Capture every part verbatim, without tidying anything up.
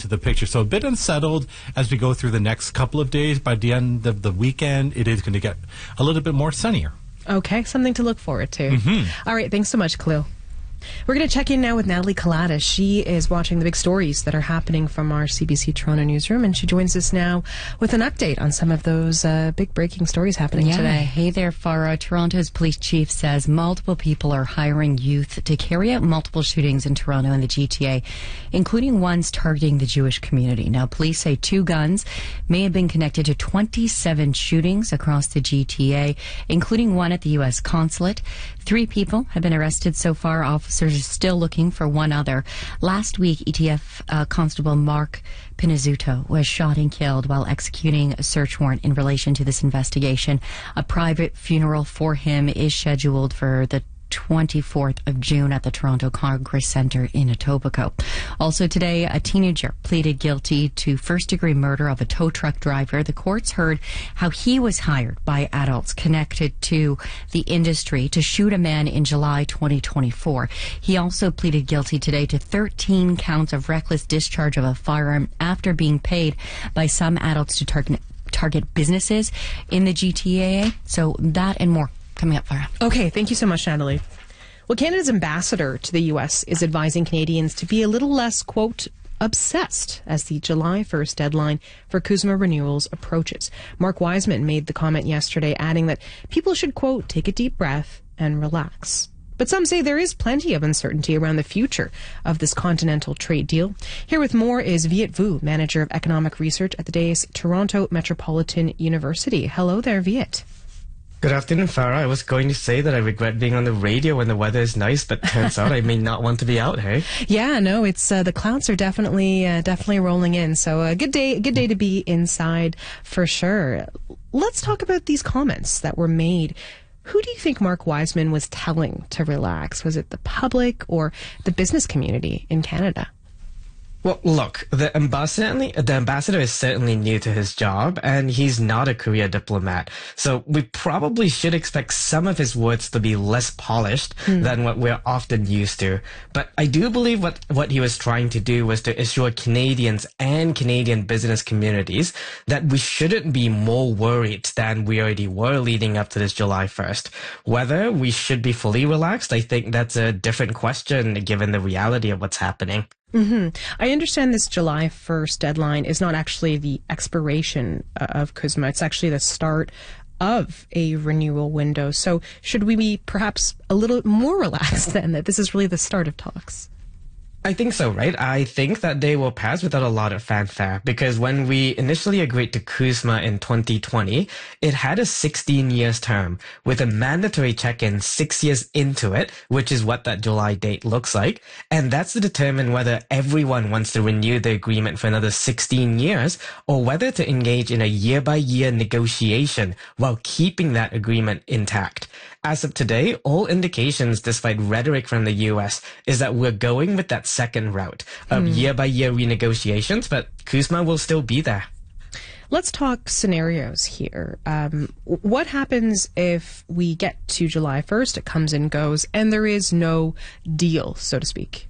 the picture. So a bit unsettled as we go through the next couple of days. By the end of the weekend, it is going to get a little bit more sunnier. Okay, something to look forward to. Mm-hmm. All right, thanks so much, Khalil. We're going to check in now with Natalie Collada. She is watching the big stories that are happening from our C B C Toronto newsroom, and she joins us now with an update on some of those uh, big breaking stories happening yeah. today. Hey there, Farah. Toronto's police chief says multiple people are hiring youth to carry out multiple shootings in Toronto and the G T A, including ones targeting the Jewish community. Now, police say two guns may have been connected to twenty-seven shootings across the G T A, including one at the U S consulate. Three people have been arrested so far. Officers are still looking for one other. Last week, E T F uh, Constable Mark Pinizzuto was shot and killed while executing a search warrant in relation to this investigation. A private funeral for him is scheduled for the twenty-fourth of June at the Toronto Congress Centre in Etobicoke. Also today, a teenager pleaded guilty to first-degree murder of a tow truck driver. The courts heard how he was hired by adults connected to the industry to shoot a man in July twenty twenty-four. He also pleaded guilty today to thirteen counts of reckless discharge of a firearm after being paid by some adults to target target businesses in the G T A. So that and more coming up, Farah. Okay, thank you so much, Natalie. Well, Canada's ambassador to the U S is advising Canadians to be a little less, quote, obsessed as the July first deadline for CUSMA renewals approaches. Mark Wiseman made the comment yesterday, adding that people should, quote, take a deep breath and relax. But some say there is plenty of uncertainty around the future of this continental trade deal. Here with more is Viet Vu, Manager of Economic Research at the day's Toronto Metropolitan University. Hello there, Viet. Good afternoon, Farah. I was going to say that I regret being on the radio when the weather is nice, but turns out I may not want to be out, hey? Yeah, no, it's uh, the clouds are definitely uh, definitely rolling in. So a good day, a good day to be inside for sure. Let's talk about these comments that were made. Who do you think Mark Wiseman was telling to relax? Was it the public or the business community in Canada? Well, look, the ambassador, the ambassador is certainly new to his job, and he's not a career diplomat. So we probably should expect some of his words to be less polished mm. than what we're often used to. But I do believe what, what he was trying to do was to assure Canadians and Canadian business communities that we shouldn't be more worried than we already were leading up to this July first. Whether we should be fully relaxed, I think that's a different question given the reality of what's happening. Mm-hmm. I understand this July first deadline is not actually the expiration of CUSMA. It's actually the start of a renewal window. So should we be perhaps a little more relaxed then, that this is really the start of talks? I think so, right? I think that they will pass without a lot of fanfare because when we initially agreed to CUSMA in twenty twenty, it had a sixteen years term with a mandatory check-in six years into it, which is what that July date looks like. And that's to determine whether everyone wants to renew the agreement for another sixteen years or whether to engage in a year-by-year negotiation while keeping that agreement intact. As of today, all indications, despite rhetoric from the U S, is that we're going with that second route of mm. year-by-year renegotiations, but CUSMA will still be there. Let's talk scenarios here. Um, what happens if we get to July first, it comes and goes, and there is no deal, so to speak?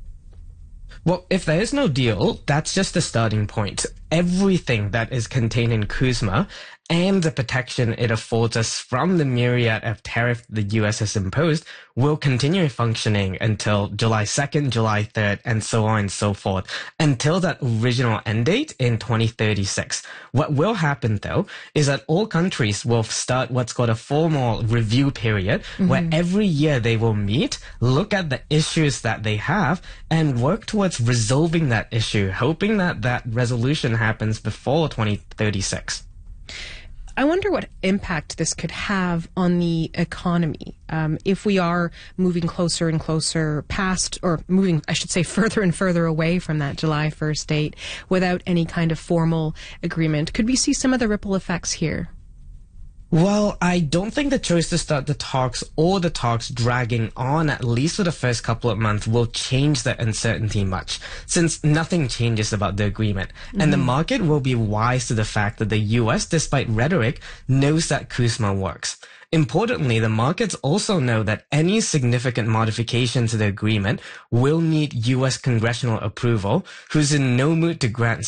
Well, if there is no deal, that's just the starting point. Everything that is contained in CUSMA and the protection it affords us from the myriad of tariffs the U S has imposed will continue functioning until July second, July third, and so on and so forth, until that original end date in twenty thirty-six. What will happen, though, is that all countries will start what's called a formal review period, mm-hmm. where every year they will meet, look at the issues that they have, and work towards resolving that issue, hoping that that resolution happens before twenty thirty-six. I wonder what impact this could have on the economy um, if we are moving closer and closer past, or moving, I should say, further and further away from that July first date without any kind of formal agreement. Could we see some of the ripple effects here? Well, I don't think the choice to start the talks or the talks dragging on, at least for the first couple of months, will change the uncertainty much, since nothing changes about the agreement. Mm-hmm. And the market will be wise to the fact that the U S, despite rhetoric, knows that CUSMA works. Importantly, the markets also know that any significant modification to the agreement will need U S congressional approval, who's in no mood to grant